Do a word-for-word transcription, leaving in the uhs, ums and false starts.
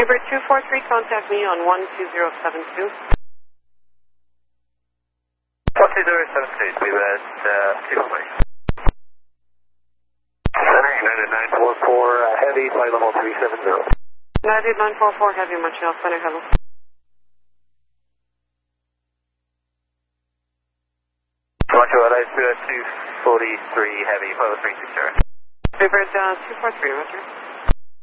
Viber two four three, contact me on one two zero seven two. one two zero seven two, we were at uh, two four three. Center United nine four four, uh, heavy, flight level three seven zero. United nine four four, heavy, Montreal Center, hello. Montreal, I two forty-three, heavy, level three six zero. Viber uh, two four three, Roger.